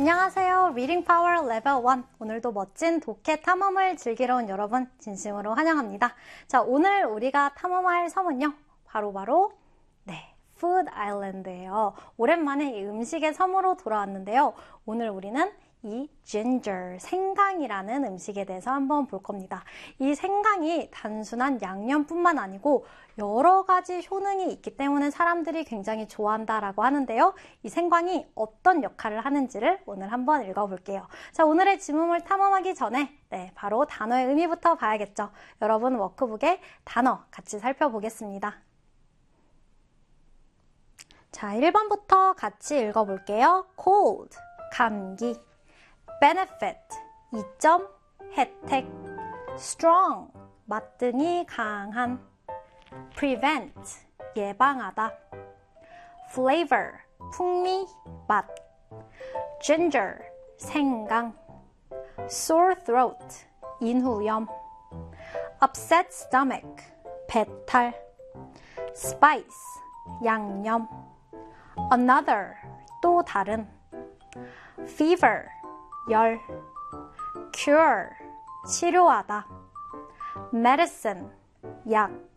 안녕하세요. Reading Power Level 1. 오늘도 멋진 독해 탐험을 즐기러 온 여러분 진심으로 환영합니다. 자, 오늘 우리가 탐험할 섬은요. 바로 Food Island예요. 오랜만에 이 음식의 섬으로 돌아왔는데요. 오늘 우리는 이 ginger, 생강이라는 음식에 대해서 한번 볼 겁니다. 이 생강이 단순한 양념뿐만 아니고 여러 가지 효능이 있기 때문에 사람들이 굉장히 좋아한다라고 하는데요. 이 생강이 어떤 역할을 하는지를 오늘 한번 읽어볼게요. 자, 오늘의 지문을 탐험하기 전에 바로 단어의 의미부터 봐야겠죠. 여러분 워크북에 단어 같이 살펴보겠습니다. 자, 1번부터 같이 읽어볼게요. cold, 감기. benefit, 이점, 혜택. strong, 맛등이 강한. prevent, 예방하다. flavor, 풍미, 맛. ginger, 생강. sore throat, 인후염. upset stomach, 배탈. spice, 양념. another, 또 다른. fever, 열. cure, 치료하다. medicine, 약.